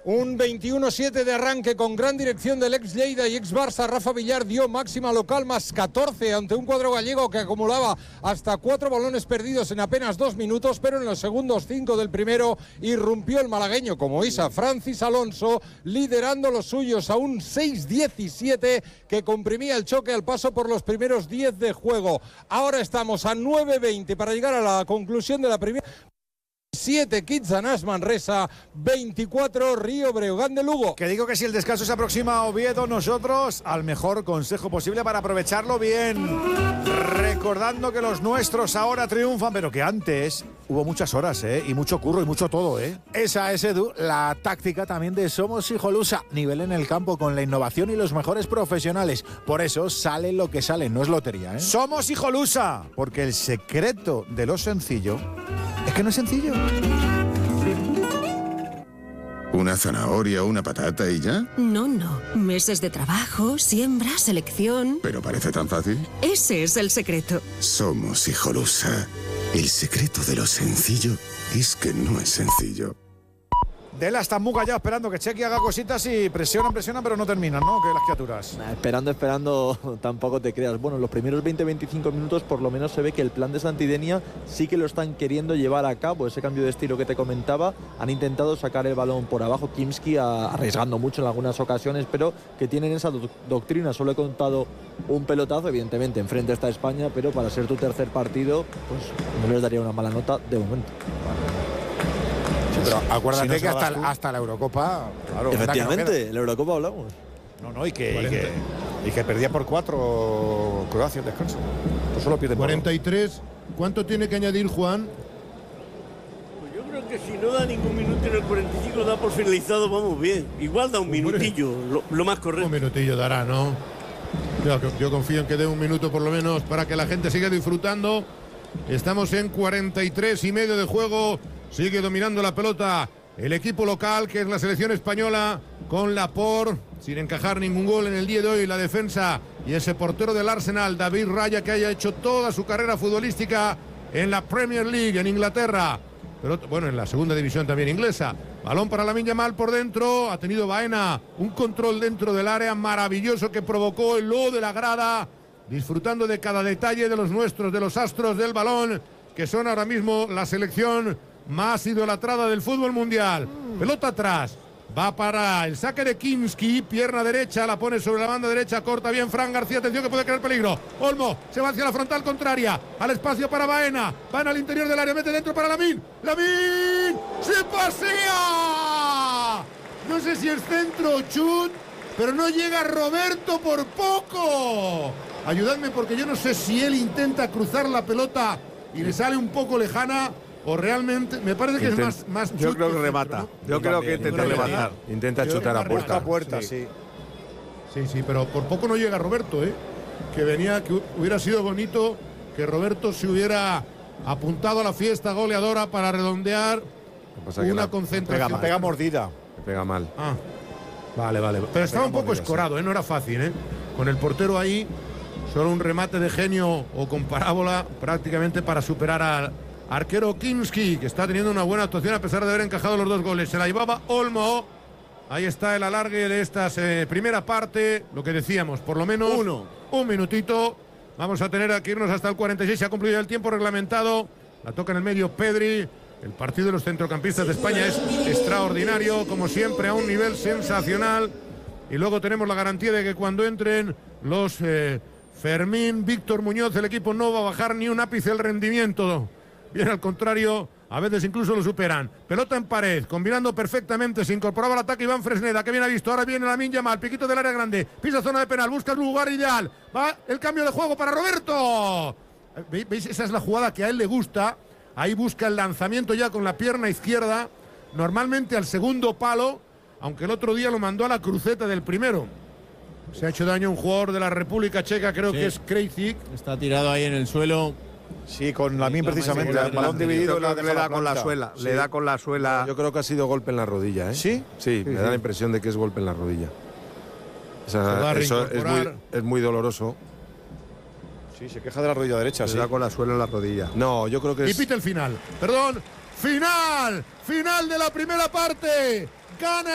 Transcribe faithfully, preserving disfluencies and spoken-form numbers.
Un veintiuno siete de arranque con gran dirección del ex Lleida y ex Barça. Rafa Villar dio máxima local más catorce ante un cuadro gallego que acumulaba hasta cuatro balones perdidos en apenas dos minutos, pero en los segundos cinco del primero irrumpió el malagueño como Isa Francis Alonso, liderando los suyos a un seis diecisiete que comprimía el choque al paso por los primeros diez de juego. Ahora estamos a nueve veinte para llegar a la conclusión de la primera. siete Quitsanas Manresa, veinticuatro Río Breogán de Lugo. Que digo que si el descanso se aproxima a Oviedo, nosotros al mejor consejo posible para aprovecharlo bien. Recordando que los nuestros ahora triunfan, pero que antes hubo muchas horas, ¿eh? Y mucho curro y mucho todo, ¿eh? Esa es, Edu, la táctica también de Somos Hijolusa. Nivel en el campo con la innovación y los mejores profesionales. Por eso sale lo que sale, no es lotería, ¿eh? Somos Hijolusa, porque el secreto de lo sencillo es que no es sencillo. ¿Una zanahoria o una patata y ya? No, no. Meses de trabajo, siembra, selección. Pero parece tan fácil. Ese es el secreto. Somos Hijolusa. El secreto de lo sencillo es que no es sencillo. Dela está muy callado esperando que Chequi haga cositas y presionan, presionan, pero no terminan, ¿no? Que las criaturas. Nah, esperando, esperando, tampoco te creas. Bueno, los primeros veinte a veinticinco minutos por lo menos se ve que el plan de Santidenia sí que lo están queriendo llevar a cabo. Ese cambio de estilo que te comentaba, han intentado sacar el balón por abajo. Kimski a, arriesgando mucho en algunas ocasiones, pero que tienen esa do doctrina. Solo he contado un pelotazo, evidentemente, enfrente está España, pero para ser tu tercer partido, pues no les daría una mala nota de momento. Pero acuérdate si que hasta, tú... hasta la Eurocopa. Claro, efectivamente, la Eurocopa hablamos. No, no, y que, y que, y que perdía por cuatro Croacia el descanso. Pues solo pierde cuarenta y tres. ¿Cuánto tiene que añadir Juan? Pues yo creo que si no da ningún minuto en el cuarenta y cinco, da por finalizado, vamos bien. Igual da un minutillo, lo, lo más correcto. Un minutillo dará, ¿no? Yo, yo confío en que dé un minuto por lo menos para que la gente siga disfrutando. Estamos en cuarenta y tres y medio de juego. Sigue dominando la pelota el equipo local, que es la selección española, con Laporte, sin encajar ningún gol en el día de hoy. La defensa y ese portero del Arsenal, David Raya, que haya hecho toda su carrera futbolística en la Premier League, en Inglaterra. Pero bueno, en la segunda división también inglesa. Balón para Lamine Yamal por dentro. Ha tenido Baena un control dentro del área maravilloso que provocó el logo de la grada. Disfrutando de cada detalle de los nuestros, de los astros del balón, que son ahora mismo la selección más idolatrada del fútbol mundial. Mm. Pelota atrás. Va para el saque de Kimski, pierna derecha, la pone sobre la banda derecha, corta bien Fran García, atención que puede crear peligro. Olmo se va hacia la frontal contraria, al espacio para Baena, Baena al interior del área, mete dentro para Lamine, Lamine, se pasea. No sé si es centro o chut, pero no llega Roberto por poco. Ayudadme porque yo no sé si él intenta cruzar la pelota y le sale un poco lejana. O realmente, me parece que Intent, es más, más yo creo que remata. ¿No? Yo, yo creo también, que intenta rematar. Intenta yo chutar a puerta. a puerta. Sí. sí, sí, pero por poco no llega Roberto, ¿eh? Que venía, que hubiera sido bonito que Roberto se hubiera apuntado a la fiesta goleadora para redondear una la, concentración. Pega, pega mordida. Me pega mal. Ah, vale, vale. Pero estaba un poco mordida, escorado, sí. ¿eh? No era fácil, ¿eh? Con el portero ahí, solo un remate de genio o con parábola prácticamente para superar al arquero Kimski, que está teniendo una buena actuación a pesar de haber encajado los dos goles. Se la llevaba Olmo. Ahí está el alargue de esta eh, primera parte. Lo que decíamos, por lo menos Uno. un minutito. Vamos a tener que irnos hasta el cuarenta y seis. Se ha cumplido el tiempo reglamentado. La toca en el medio Pedri. El partido de los centrocampistas de España es extraordinario, como siempre, a un nivel sensacional. Y luego tenemos la garantía de que cuando entren los eh, Fermín, Víctor Muñoz, el equipo no va a bajar ni un ápice el rendimiento. Bien, al contrario, a veces incluso lo superan. Pelota en pared, combinando perfectamente. Se incorporaba al ataque Iván Fresneda, que bien ha visto. Ahora viene Lamine Yamal, piquito del área grande. Pisa zona de penal, busca el lugar ideal. Va el cambio de juego para Roberto. ¿Veis? Esa es la jugada que a él le gusta. Ahí busca el lanzamiento ya con la pierna izquierda. Normalmente al segundo palo, aunque el otro día lo mandó a la cruceta del primero. Se ha hecho daño un jugador de la República Checa, creo sí. que es Krejcik. Está tirado ahí en el suelo. Sí, con Lamine precisamente, el balón dividido la le da con la suela, sí. le da con la suela. Yo creo que ha sido golpe en la rodilla, ¿eh? ¿Sí? Sí, sí me sí. da la impresión de que es golpe en la rodilla. Esa, eso es muy, es muy doloroso. Sí, se queja de la rodilla derecha, le sí. da con la suela en la rodilla. No, yo creo que es... Y pita el final, perdón, final, final de la primera parte. Gana